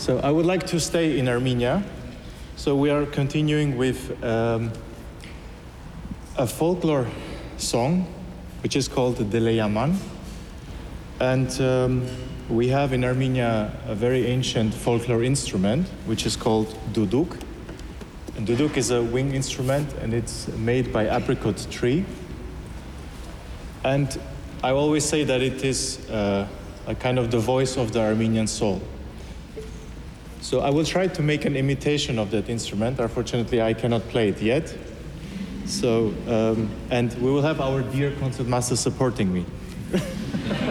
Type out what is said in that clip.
So I would like to stay in Armenia. So we are continuing with a folklore song, which is called Deleyaman. And we have in Armenia a very ancient folklore instrument, which is called duduk. And duduk is a wind instrument, and it's made by apricot tree. And I always say that it is a kind of the voice of the Armenian soul. So I will try to make an imitation of that instrument. Unfortunately, I cannot play it yet. So, and we will have our dear concertmaster supporting me.